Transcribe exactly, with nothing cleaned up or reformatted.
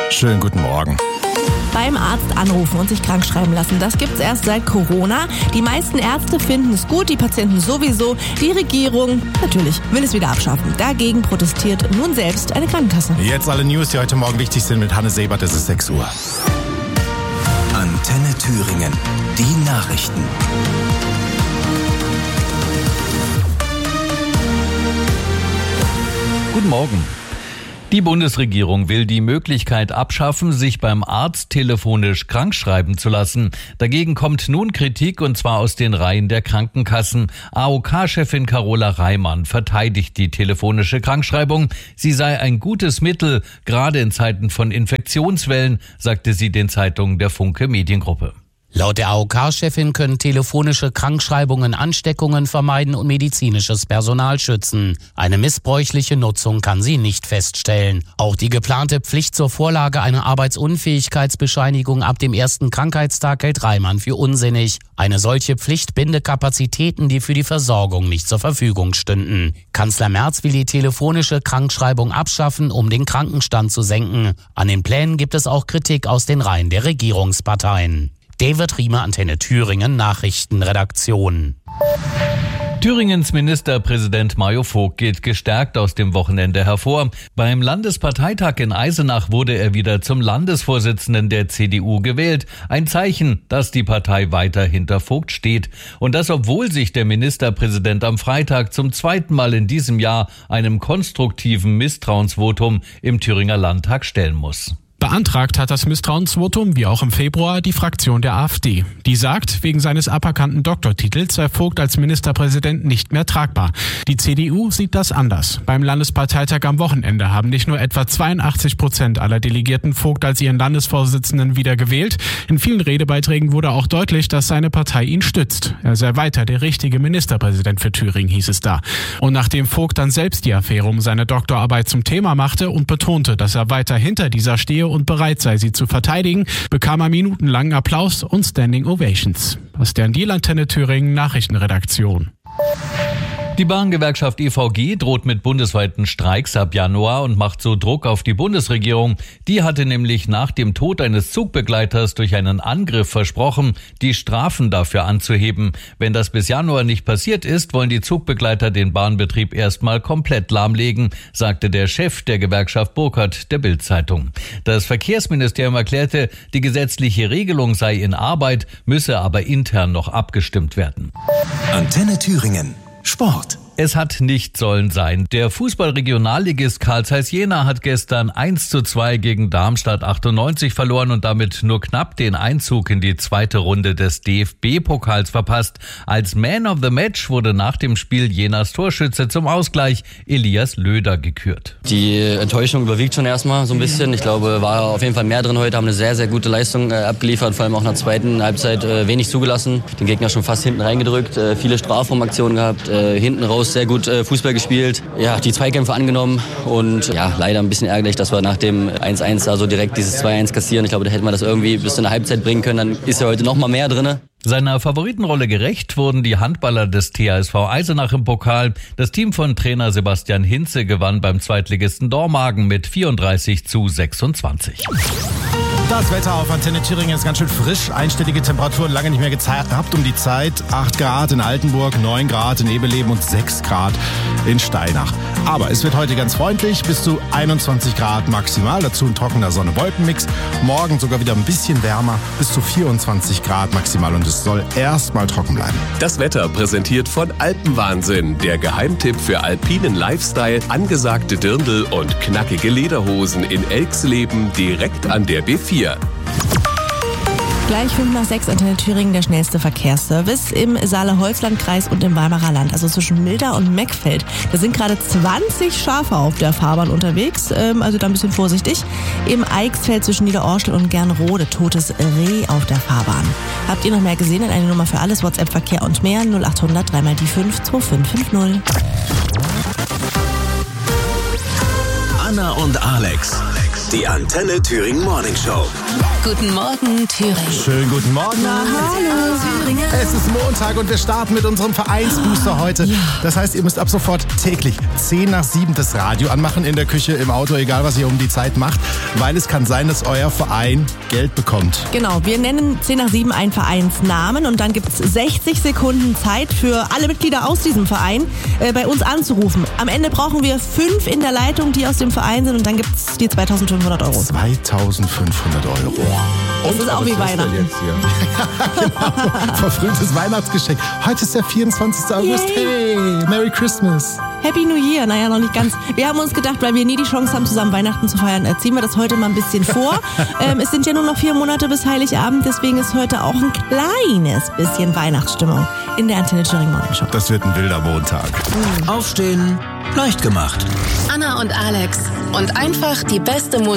Schönen guten Morgen. Beim Arzt anrufen und sich krank schreiben lassen, das gibt's erst seit Corona. Die meisten Ärzte finden es gut, die Patienten sowieso. Die Regierung, natürlich, will es wieder abschaffen. Dagegen protestiert nun selbst eine Krankenkasse. Jetzt alle News, die heute Morgen wichtig sind mit Hanne Sebert, es ist sechs Uhr. Antenne Thüringen, die Nachrichten. Guten Morgen. Die Bundesregierung will die Möglichkeit abschaffen, sich beim Arzt telefonisch krankschreiben zu lassen. Dagegen kommt nun Kritik, und zwar aus den Reihen der Krankenkassen. A O K-Chefin Carola Reimann verteidigt die telefonische Krankschreibung. Sie sei ein gutes Mittel, gerade in Zeiten von Infektionswellen, sagte sie den Zeitungen der Funke Mediengruppe. Laut der A O K-Chefin können telefonische Krankschreibungen Ansteckungen vermeiden und medizinisches Personal schützen. Eine missbräuchliche Nutzung kann sie nicht feststellen. Auch die geplante Pflicht zur Vorlage einer Arbeitsunfähigkeitsbescheinigung ab dem ersten Krankheitstag hält Reimann für unsinnig. Eine solche Pflicht binde Kapazitäten, die für die Versorgung nicht zur Verfügung stünden. Kanzler Merz will die telefonische Krankschreibung abschaffen, um den Krankenstand zu senken. An den Plänen gibt es auch Kritik aus den Reihen der Regierungsparteien. David Riemer, Antenne Thüringen, Nachrichtenredaktion. Thüringens Ministerpräsident Mario Vogt geht gestärkt aus dem Wochenende hervor. Beim Landesparteitag in Eisenach wurde er wieder zum Landesvorsitzenden der C D U gewählt. Ein Zeichen, dass die Partei weiter hinter Vogt steht. Und das, obwohl sich der Ministerpräsident am Freitag zum zweiten Mal in diesem Jahr einem konstruktiven Misstrauensvotum im Thüringer Landtag stellen muss. Beantragt hat das Misstrauensvotum, wie auch im Februar, die Fraktion der AfD. Die sagt, wegen seines aberkannten Doktortitels sei Vogt als Ministerpräsident nicht mehr tragbar. Die C D U sieht das anders. Beim Landesparteitag am Wochenende haben nicht nur etwa zweiundachtzig Prozent aller Delegierten Vogt als ihren Landesvorsitzenden wieder gewählt. In vielen Redebeiträgen wurde auch deutlich, dass seine Partei ihn stützt. Er sei weiter der richtige Ministerpräsident für Thüringen, hieß es da. Und nachdem Vogt dann selbst die Affäre um seine Doktorarbeit zum Thema machte und betonte, dass er weiter hinter dieser stehe und bereit sei, sie zu verteidigen, bekam er minutenlangen Applaus und Standing Ovations. Aus der Antenne Thüringen Nachrichtenredaktion. Die Bahngewerkschaft E V G droht mit bundesweiten Streiks ab Januar und macht so Druck auf die Bundesregierung. Die hatte nämlich nach dem Tod eines Zugbegleiters durch einen Angriff versprochen, die Strafen dafür anzuheben. Wenn das bis Januar nicht passiert ist, wollen die Zugbegleiter den Bahnbetrieb erstmal komplett lahmlegen, sagte der Chef der Gewerkschaft Burkhardt der Bild-Zeitung. Das Verkehrsministerium erklärte, die gesetzliche Regelung sei in Arbeit, müsse aber intern noch abgestimmt werden. Antenne Thüringen. Sport. Es hat nicht sollen sein. Der Fußball-Regionalligist Carl Zeiss Jena hat gestern eins zu zwei gegen Darmstadt achtundneunzig verloren und damit nur knapp den Einzug in die zweite Runde des D F B-Pokals verpasst. Als Man of the Match wurde nach dem Spiel Jenas Torschütze zum Ausgleich Elias Löder gekürt. Die Enttäuschung überwiegt schon erstmal so ein bisschen. Ich glaube, war auf jeden Fall mehr drin heute, haben eine sehr, sehr gute Leistung äh, abgeliefert, vor allem auch in der zweiten Halbzeit äh, wenig zugelassen. Den Gegner schon fast hinten reingedrückt, äh, viele Strafraumaktionen gehabt, äh, hinten raus sehr gut äh, Fußball gespielt, ja, die Zweikämpfe angenommen und ja, leider ein bisschen ärgerlich, dass wir nach dem eins eins da so direkt dieses zwei eins kassieren. Ich glaube, da hätten wir das irgendwie bis in der Halbzeit bringen können, dann ist ja heute noch mal mehr drin. Seiner Favoritenrolle gerecht wurden die Handballer des T H S V Eisenach im Pokal. Das Team von Trainer Sebastian Hinze gewann beim Zweitligisten Dormagen mit vierunddreißig zu sechsundzwanzig. Das Wetter auf Antenne Thüringen ist ganz schön frisch. Einstellige Temperaturen lange nicht mehr gehabt um die Zeit. acht Grad in Altenburg, neun Grad in Ebeleben und sechs Grad in Steinach. Aber es wird heute ganz freundlich, bis zu einundzwanzig Grad maximal. Dazu ein trockener Sonne-Wolken-Mix. Morgen sogar wieder ein bisschen wärmer, bis zu vierundzwanzig Grad maximal. Und es soll erstmal trocken bleiben. Das Wetter präsentiert von Alpenwahnsinn. Der Geheimtipp für alpinen Lifestyle, angesagte Dirndl und knackige Lederhosen in Elxleben direkt an der B vier. Gleich fünf nach sechs, Antenne Thüringen, der schnellste Verkehrsservice im Saale-Holzland-Kreis und im Weimarer Land, also zwischen Milda und Meckfeld. Da sind gerade zwanzig Schafe auf der Fahrbahn unterwegs, ähm, also da ein bisschen vorsichtig. Im Eichsfeld zwischen Niederorschel und Gernrode, totes Reh auf der Fahrbahn. Habt ihr noch mehr gesehen? Dann eine Nummer für alles, WhatsApp, Verkehr und mehr, null acht hundert drei mal die fünf zwei fünf fünf null. Anna Anna und Alex. Die Antenne Thüringen Morning Show. Guten Morgen, Thüringen. Schönen guten Morgen. Na, hallo. Thüringen. Es ist Montag und wir starten mit unserem Vereinsbooster heute. Ja. Das heißt, ihr müsst ab sofort täglich zehn nach sieben das Radio anmachen, in der Küche, im Auto, egal was ihr um die Zeit macht, weil es kann sein, dass euer Verein Geld bekommt. Genau, wir nennen zehn nach sieben einen Vereinsnamen und dann gibt es sechzig Sekunden Zeit für alle Mitglieder aus diesem Verein äh, bei uns anzurufen. Am Ende brauchen wir fünf in der Leitung, die aus dem Verein sind und dann gibt es die zweitausendfünfhundert Euro. zweitausendfünfhundert Euro. Das ist auch wie was ist denn Weihnachten. jetzt hier? Genau, verfrühtes Weihnachtsgeschenk. Heute ist der vierundzwanzigster August. Yay. Hey, Merry Christmas. Happy New Year, naja, noch nicht ganz. Wir haben uns gedacht, weil wir nie die Chance haben, zusammen Weihnachten zu feiern, ziehen wir das heute mal ein bisschen vor. ähm, es sind ja nur noch vier Monate bis Heiligabend, deswegen ist heute auch ein kleines bisschen Weihnachtsstimmung in der Antenne Thüringen Morning Show. Das wird ein wilder Montag. Aufstehen, leicht gemacht. Anna und Alex. Und einfach die beste Musik.